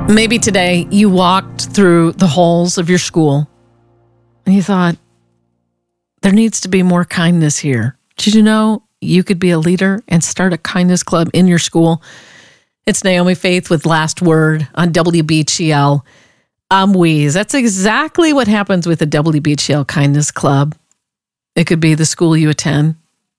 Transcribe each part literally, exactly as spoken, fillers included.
Maybe today you walked through the halls of your school and you thought, there needs to be more kindness here. Did you know you could be a leader and start a kindness club in your school? It's Naomi Faith with Last Word on W B G L. I'm Weeze. That's exactly what happens with the W B G L Kindness Club. It could be the school you attend,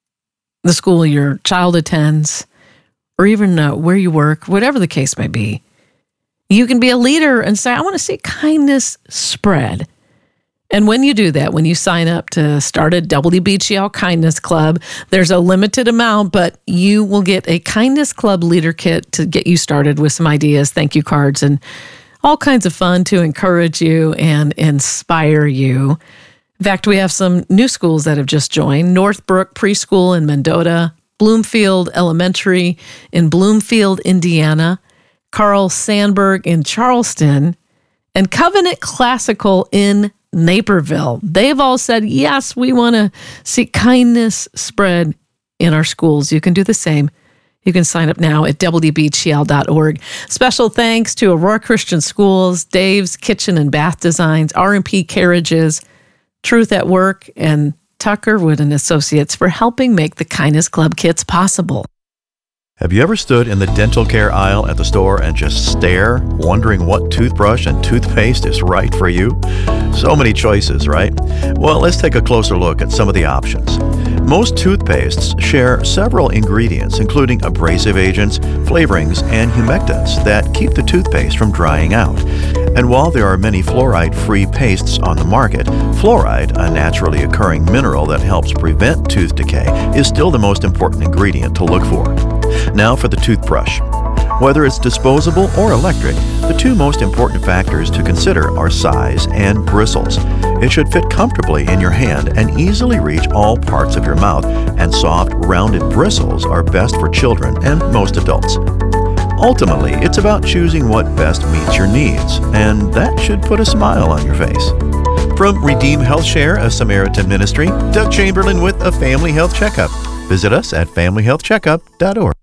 the school your child attends, or even uh, where you work, whatever the case may be. You can be a leader and say, I want to see kindness spread. And when you do that, when you sign up to start a W B G L Kindness Club, there's a limited amount, but you will get a Kindness Club leader kit to get you started with some ideas, thank you cards, and all kinds of fun to encourage you and inspire you. In fact, we have some new schools that have just joined. Northbrook Preschool in Mendota, Bloomfield Elementary in Bloomfield, Indiana, Carl Sandburg in Charleston, and Covenant Classical in Naperville. They've all said, yes, we want to see kindness spread in our schools. You can do the same. You can sign up now at W B G L dot org. Special thanks to Aurora Christian Schools, Dave's Kitchen and Bath Designs, R and P Carriages, Truth at Work, and Tucker Wood and Associates for helping make the Kindness Club kits possible. Have you ever stood in the dental care aisle at the store and just stare, wondering what toothbrush and toothpaste is right for you? So many choices, right? Well, let's take a closer look at some of the options. Most toothpastes share several ingredients, including abrasive agents, flavorings, and humectants that keep the toothpaste from drying out. And while there are many fluoride-free pastes on the market, fluoride, a naturally occurring mineral that helps prevent tooth decay, is still the most important ingredient to look for. Now for the toothbrush. Whether it's disposable or electric, the two most important factors to consider are size and bristles. It should fit comfortably in your hand and easily reach all parts of your mouth, and soft, rounded bristles are best for children and most adults. Ultimately, it's about choosing what best meets your needs, and that should put a smile on your face. From Redeem Health Share, a Samaritan ministry, Doug Chamberlain with a Family Health Checkup. Visit us at family health checkup dot org.